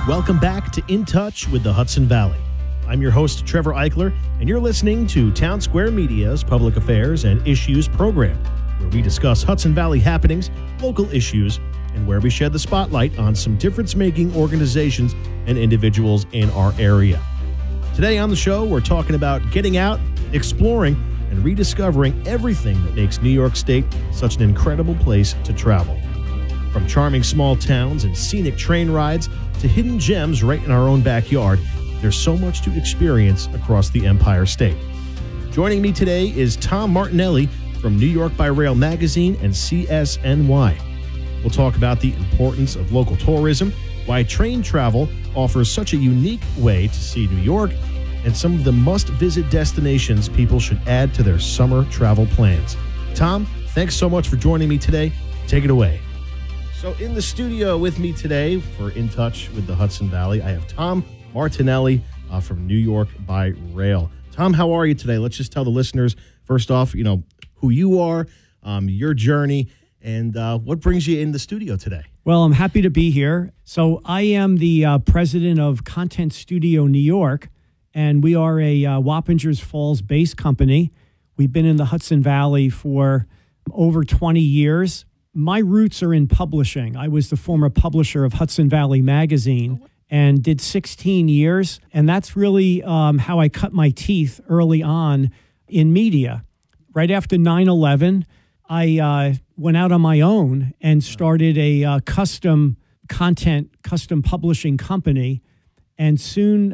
Welcome back to In Touch with the Hudson Valley. I'm your host, Trevor Eichler, and you're listening to Town Square Media's Public Affairs and Issues program, where we discuss Hudson Valley happenings, local issues, and where we shed the spotlight on some difference-making organizations and individuals in our area. Today on the show, we're talking about getting out, exploring, and rediscovering everything that makes New York State such an incredible place to travel. From charming small towns and scenic train rides to hidden gems right in our own backyard, there's so much to experience across the Empire State. Joining me today is Tom Martinelli from New York by Rail magazine and CSNY. We'll talk about the importance of local tourism, why train travel offers such a unique way to see New York, and some of the must-visit destinations people should add to their summer travel plans. Tom, thanks so much for joining me today. Take it away. So in the studio with me today for In Touch with the Hudson Valley, I have Tom Martinelli from New York by Rail. Tom, how are you today? Let's just tell the listeners, first off, who you are, your journey, and what brings you in the studio today. Well, I'm happy to be here. So I am the president of Content Studio New York, and we are a Wappingers Falls-based company. We've been in the Hudson Valley for over 20 years. My roots are in publishing. I was the former publisher of Hudson Valley Magazine and did 16 years. And that's really how I cut my teeth early on in media. Right after 9/11, I went out on my own and started a custom publishing company. And soon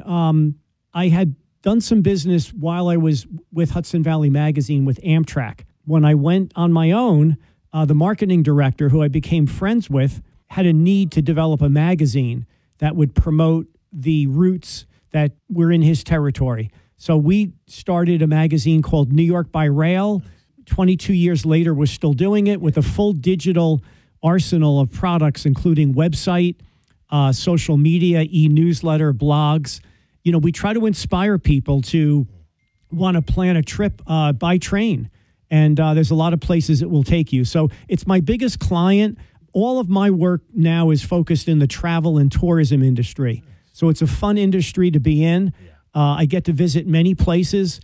I had done some business while I was with Hudson Valley Magazine with Amtrak. When I went on my own, the marketing director, who I became friends with, had a need to develop a magazine that would promote the routes that were in his territory. So we started a magazine called New York by Rail. 22 years later, we're still doing it with a full digital arsenal of products, including website, social media, e-newsletter, blogs. We try to inspire people to want to plan a trip by train. And there's a lot of places it will take you. So it's my biggest client. All of my work now is focused in the travel and tourism industry. So it's a fun industry to be in. I get to visit many places.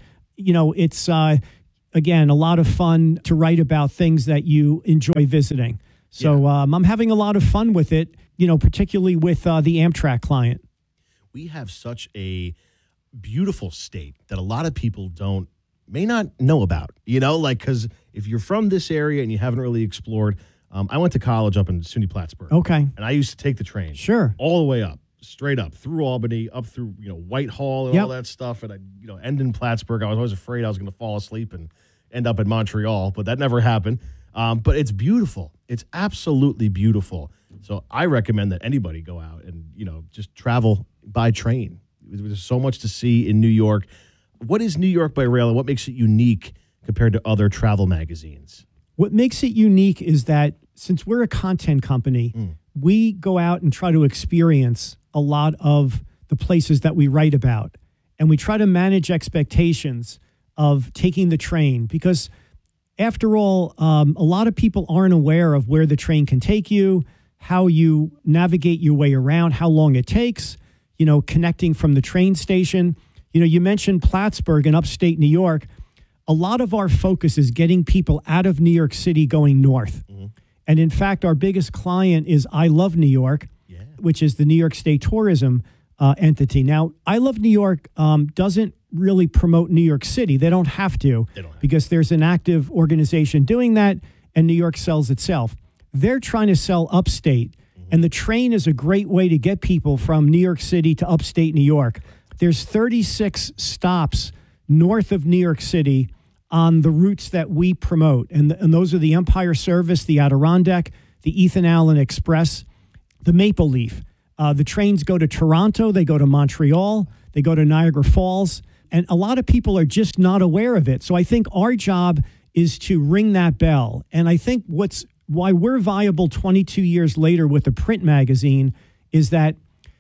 It's, again, a lot of fun to write about things that you enjoy visiting. So I'm having a lot of fun with it, particularly with the Amtrak client. We have such a beautiful state that a lot of people may not know about, because if you're from this area and you haven't really explored, I went to college up in SUNY Plattsburgh. Okay. And I used to take the train. Sure. All the way up, straight up, through Albany, up through, Whitehall and all that stuff. And I, end in Plattsburgh. I was always afraid I was going to fall asleep and end up in Montreal, but that never happened. But it's beautiful. It's absolutely beautiful. So I recommend that anybody go out and, just travel by train. There's so much to see in New York. What is New York by Rail and what makes it unique compared to other travel magazines? What makes it unique is that since we're a content company, we go out and try to experience a lot of the places that we write about. And we try to manage expectations of taking the train because, after all, a lot of people aren't aware of where the train can take you, how you navigate your way around, how long it takes, connecting from the train station. You mentioned Plattsburgh in upstate New York. A lot of our focus is getting people out of New York City going north. Mm-hmm. And in fact, our biggest client is I Love New York, which is the New York State tourism entity. Now, I Love New York doesn't really promote New York City. They don't have to because there's an active organization doing that and New York sells itself. They're trying to sell upstate. And the train is a great way to get people from New York City to upstate New York. There's 36 stops north of New York City on the routes that we promote. And those are the Empire Service, the Adirondack, the Ethan Allen Express, the Maple Leaf. The trains go to Toronto, they go to Montreal, they go to Niagara Falls. And a lot of people are just not aware of it. So I think our job is to ring that bell. And I think why we're viable 22 years later with a print magazine is that,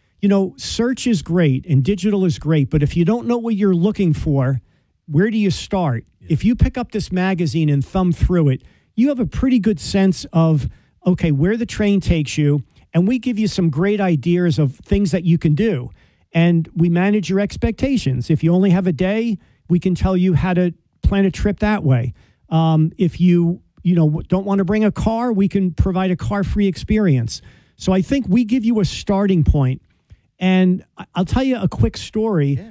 search is great and digital is great, but if you don't know what you're looking for, where do you start? Yeah. If you pick up this magazine and thumb through it, you have a pretty good sense of, okay, where the train takes you and we give you some great ideas of things that you can do. And we manage your expectations. If you only have a day, we can tell you how to plan a trip that way. If you don't want to bring a car, we can provide a car-free experience. So I think we give you a starting point. And I'll tell you a quick story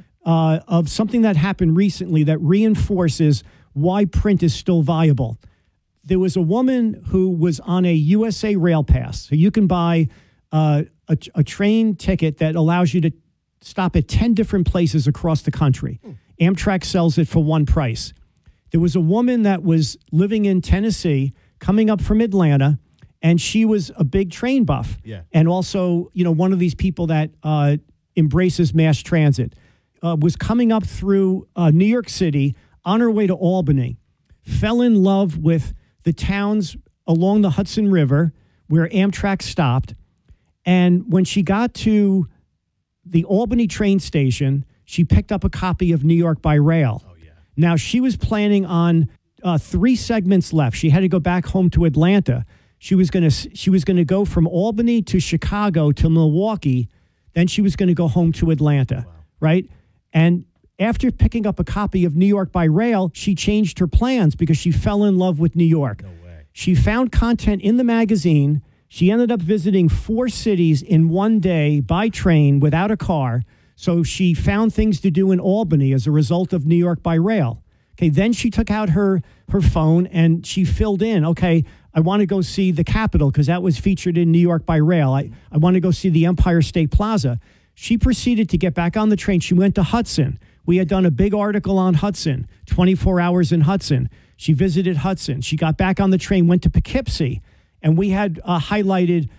of something that happened recently that reinforces why print is still viable. There was a woman who was on a USA Rail Pass. So you can buy a train ticket that allows you to stop at 10 different places across the country. Amtrak sells it for one price. There was a woman that was living in Tennessee, coming up from Atlanta, and she was a big train buff. Yeah. And also, one of these people that embraces mass transit. Was coming up through New York City on her way to Albany, fell in love with the towns along the Hudson River where Amtrak stopped. And when she got to the Albany train station, she picked up a copy of New York by Rail. Oh, yeah. Now, she was planning on 3 segments left. She had to go back home to Atlanta. She was going to go from Albany to Chicago to Milwaukee. Then she was going to go home to Atlanta, right? And after picking up a copy of New York by Rail, she changed her plans because she fell in love with New York. No way. She found content in the magazine. She ended up visiting 4 cities in one day by train without a car. So she found things to do in Albany as a result of New York by Rail. Okay, then she took out her phone and she filled in, okay, I want to go see the Capitol because that was featured in New York by Rail. I want to go see the Empire State Plaza. She proceeded to get back on the train. She went to Hudson. We had done a big article on Hudson, 24 hours in Hudson. She visited Hudson. She got back on the train, went to Poughkeepsie, and we had highlighted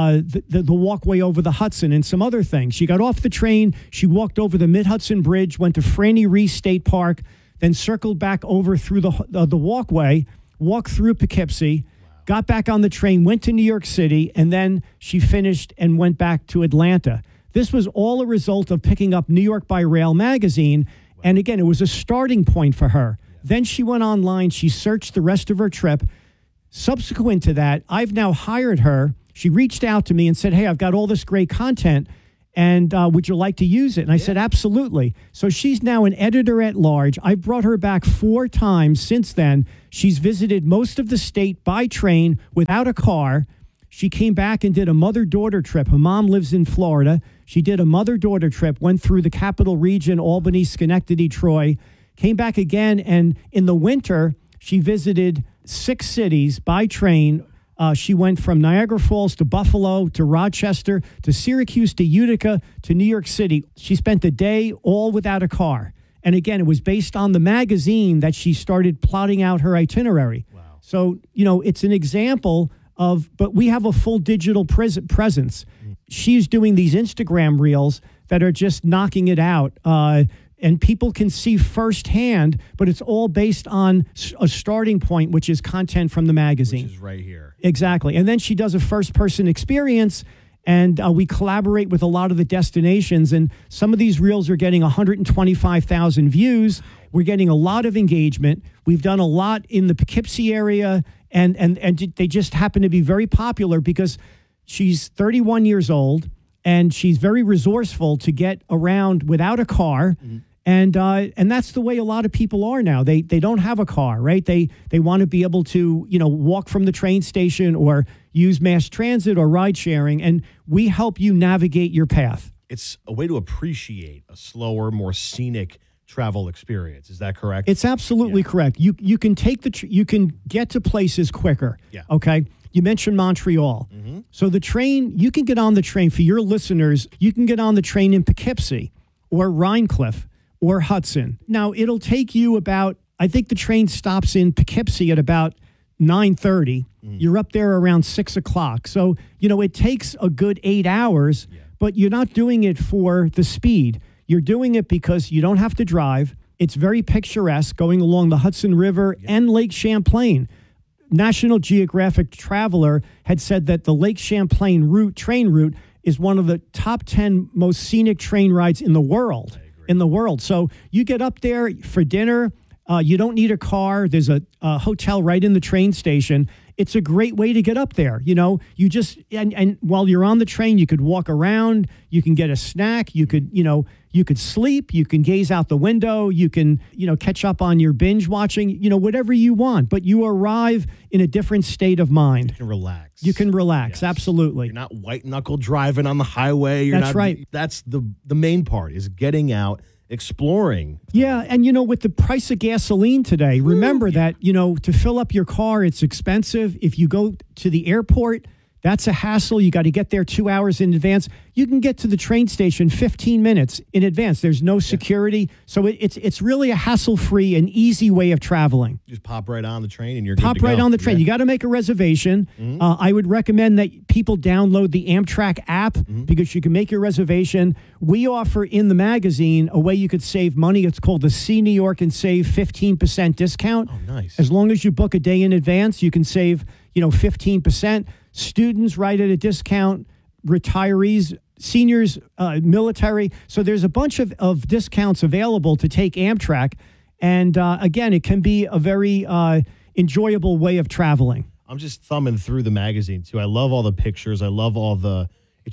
the walkway over the Hudson and some other things. She got off the train. She walked over the Mid-Hudson Bridge, went to Franny Reese State Park, then circled back over through the walkway, walked through Poughkeepsie, got back on the train, went to New York City, and then she finished and went back to Atlanta. This was all a result of picking up New York by Rail magazine. And again, it was a starting point for her. Then she went online. She searched the rest of her trip. Subsequent to that, I've now hired her. She reached out to me and said, hey, I've got all this great content, and would you like to use it? And I said, absolutely. So she's now an editor at large. I've brought her back 4 times since then. She's visited most of the state by train without a car. She came back and did a mother-daughter trip. Her mom lives in Florida. She did a mother-daughter trip, went through the capital region, Albany, Schenectady, Troy, came back again, and in the winter, she visited 6 cities by train. She went from Niagara Falls to Buffalo to Rochester to Syracuse to Utica to New York City. She spent a day all without a car. And again, it was based on the magazine that she started plotting out her itinerary. Wow. So, it's an example but we have a full digital presence. She's doing these Instagram reels that are just knocking it out. And people can see firsthand, but it's all based on a starting point, which is content from the magazine. Which is right here. Exactly. And then she does a first-person experience, and we collaborate with a lot of the destinations. And some of these reels are getting 125,000 views. We're getting a lot of engagement. We've done a lot in the Poughkeepsie area, and they just happen to be very popular because she's 31 years old, and she's very resourceful to get around without a car. Mm-hmm. And that's the way a lot of people are now. They don't have a car, right? They want to be able to, walk from the train station or use mass transit or ride sharing, and we help you navigate your path. It's a way to appreciate a slower, more scenic travel experience. Is that correct? It's absolutely correct. You can take you can get to places quicker. Yeah. Okay. You mentioned Montreal. Mm-hmm. So the train, you can get on the train for your listeners. You can get on the train in Poughkeepsie or Rhinecliff or Hudson. Now, it'll take you I think the train stops in Poughkeepsie at about 9:30. You're up there around 6 o'clock. So, it takes a good 8 hours, but you're not doing it for the speed. You're doing it because you don't have to drive. It's very picturesque going along the Hudson River and Lake Champlain. National Geographic Traveler had said that the Lake Champlain train route is one of the top 10 most scenic train rides in the world. So you get up there for dinner. You don't need a car. There's a hotel right in the train station. it's a great way to get up there. You just, and while you're on the train, you could walk around, you can get a snack, you could sleep, you can gaze out the window, you can, catch up on your binge watching, whatever you want, but you arrive in a different state of mind. You can relax. You can relax. Yes. Absolutely. You're not white knuckle driving on the highway. That's right. That's the main part, is getting out, exploring. Yeah, and with the price of gasoline today, remember that, to fill up your car, it's expensive. If you go to the airport, that's a hassle. You got to get there 2 hours in advance. You can get to the train station 15 minutes in advance. There's no security. So it's really a hassle-free and easy way of traveling. Just pop right on the train and you're Pop good to right go. on the train. Yeah. You got to make a reservation. I would recommend that people download the Amtrak app because you can make your reservation. We offer in the magazine a way you could save money. It's called the See New York and Save 15% discount. Oh, nice. As long as you book a day in advance, you can save 15%. Students right at a discount, retirees, seniors, military. So there's a bunch of discounts available to take Amtrak. And again, it can be a very enjoyable way of traveling. I'm just thumbing through the magazine, too. I love all the pictures. I love all the...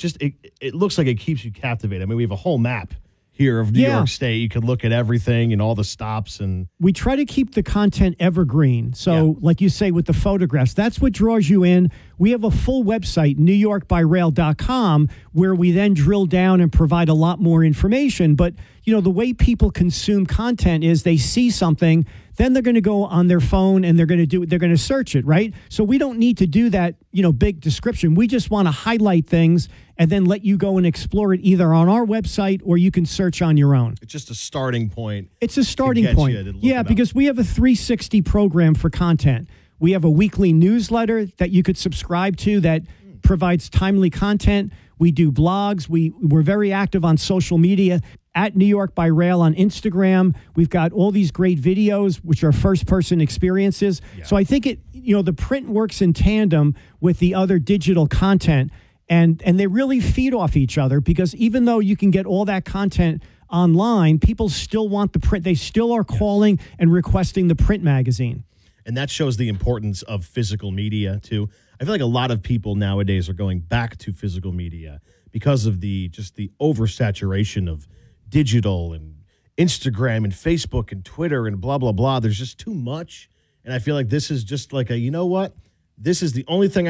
It looks like it keeps you captivated. I mean, we have a whole map here of New York State. You can look at everything and all the stops. And we try to keep the content evergreen. So like you say with the photographs, that's what draws you in. We have a full website, newyorkbyrail.com, where we then drill down and provide a lot more information. But, the way people consume content is they see something, then they're going to go on their phone and they're going to search it, right? So we don't need to do that, big description. We just want to highlight things and then let you go and explore it either on our website or you can search on your own. it's just a starting point. It's a starting point. Yeah, because we have a 360 program for content. We have a weekly newsletter that you could subscribe to that provides timely content. We do blogs. We're very active on social media at New York by Rail on Instagram. We've got all these great videos, which are first-person experiences. Yeah. So I think the print works in tandem with the other digital content, and they really feed off each other because even though you can get all that content online, people still want the print. They still are calling and requesting the print magazine. And that shows the importance of physical media, too. I feel like a lot of people nowadays are going back to physical media because of the oversaturation of digital and Instagram and Facebook and Twitter and blah, blah, blah. There's just too much. And I feel like this is just like this is the only thing